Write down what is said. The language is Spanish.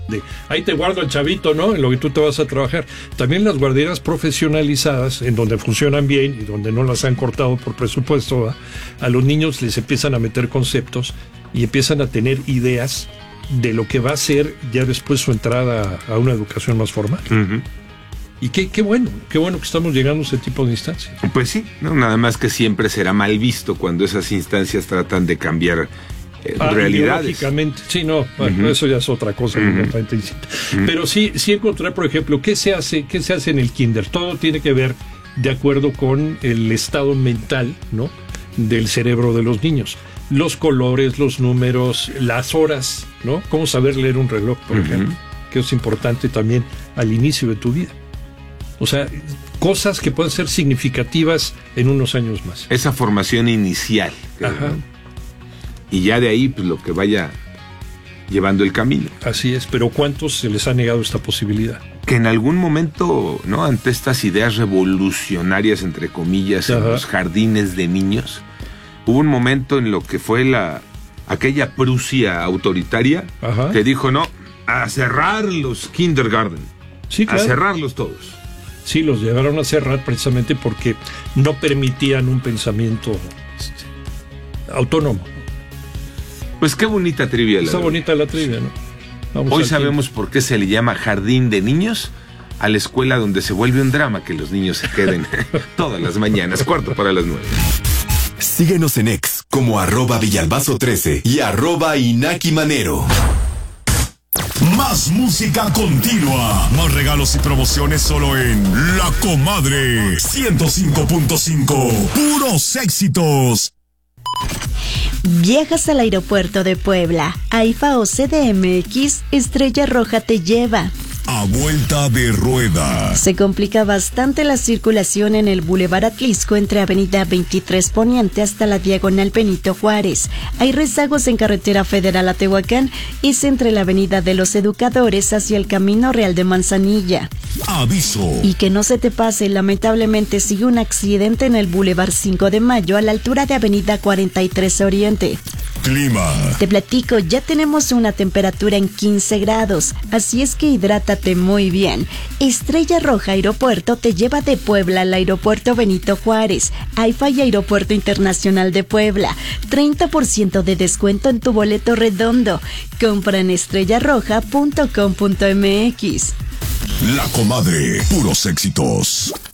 ahí te guardo el chavito, ¿no? En lo que tú te vas a trabajar. También las guarderías profesionalizadas, en donde funcionan bien y donde no las han cortado por presupuesto, ¿va? A los niños les empiezan a meter conceptos y empiezan a tener ideas de lo que va a ser ya después su entrada a una educación más formal. Uh-huh. Y qué bueno que estamos llegando a ese tipo de instancias. Pues sí, no, nada más que siempre será mal visto cuando esas instancias tratan de cambiar realidades. Lógicamente, sí, no, bueno, uh-huh. Eso ya es otra cosa. Uh-huh. Uh-huh. Pero sí encontré, por ejemplo, ¿qué se hace en el kinder? Todo tiene que ver de acuerdo con el estado mental, ¿no? Del cerebro de los niños. Los colores, los números, las horas, ¿no? Cómo saber leer un reloj, por uh-huh. ejemplo, que es importante también al inicio de tu vida. O sea, cosas que pueden ser significativas en unos años más. Esa formación inicial. Ajá. Y ya de ahí, pues lo que vaya llevando el camino. Así es, pero ¿cuántos se les ha negado esta posibilidad? Que en algún momento, ¿no? Ante estas ideas revolucionarias, entre comillas, ajá. En los jardines de niños, hubo un momento en lo que fue aquella Prusia autoritaria, ajá. Que dijo, no, a cerrar los kindergarten. Sí, claro. A cerrarlos todos. Sí, los llevaron a cerrar precisamente porque no permitían un pensamiento autónomo. Pues qué bonita trivia. Está bonita la trivia, ¿no? Hoy sabemos por qué se le llama jardín de niños a la escuela donde se vuelve un drama que los niños se queden todas las mañanas, 8:45. Síguenos en X como @Villalbazo13 y @Inaki Manero. Más música continua. Más regalos y promociones solo en La Comadre 105.5. Puros éxitos. Viajas al aeropuerto de Puebla. AIFA o CDMX, Estrella Roja te lleva. A vuelta de rueda. Se complica bastante la circulación en el Boulevard Atlisco entre Avenida 23 Poniente hasta la Diagonal Benito Juárez. Hay rezagos en Carretera Federal a Tehuacán, es entre la Avenida de los Educadores hacia el Camino Real de Manzanilla. Aviso. Y que no se te pase, lamentablemente sigue un accidente en el Boulevard 5 de Mayo a la altura de Avenida 43 Oriente. Clima. Te platico, ya tenemos una temperatura en 15 grados, así es que hidrátate muy bien. Estrella Roja Aeropuerto te lleva de Puebla al Aeropuerto Benito Juárez, AIFA y Aeropuerto Internacional de Puebla. 30% de descuento en tu boleto redondo. Compra en estrellarroja.com.mx. La Comadre, puros éxitos.